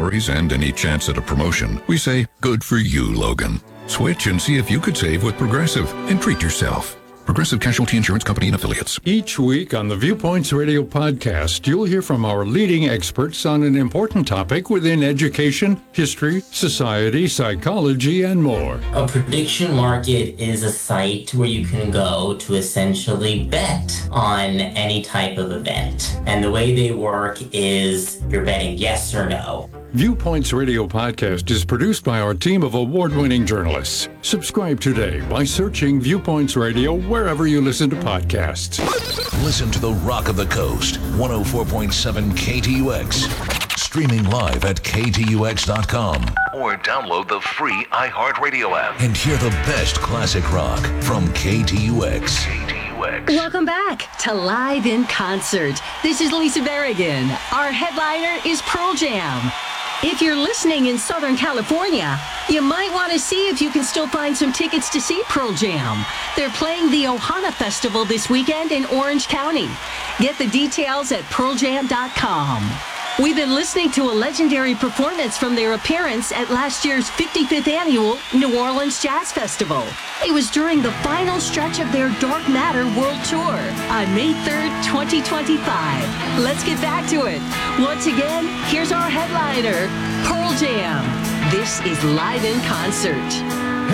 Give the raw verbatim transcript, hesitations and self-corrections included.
stories and any chance at a promotion, we say, good for you, Logan. Switch and see if you could save with Progressive and treat yourself. Progressive Casualty Insurance Company and Affiliates. Each week on the Viewpoints Radio podcast, you'll hear from our leading experts on an important topic within education, history, society, psychology, and more. A prediction market is a site where you can go to essentially bet on any type of event. And the way they work is you're betting yes or no. Viewpoints Radio podcast is produced by our team of award-winning journalists. Subscribe today by searching Viewpoints Radio wherever you listen to podcasts. Listen to the Rock of the Coast, one oh four point seven K T U X. Streaming live at K T U X dot com. Or download the free iHeartRadio app. And hear the best classic rock from K T U X. K T U X. Welcome back to Live in Concert. This is Lisa Berrigan. Our headliner is Pearl Jam. If you're listening in Southern California, you might want to see if you can still find some tickets to see Pearl Jam. They're playing the Ohana Festival this weekend in Orange County. Get the details at pearl jam dot com. We've been listening to a legendary performance from their appearance at last year's fifty-fifth annual New Orleans Jazz Festival. It was during the final stretch of their Dark Matter World Tour on May third, twenty twenty-five. Let's get back to it. Once again, here's our headliner, Pearl Jam. This is Live in Concert.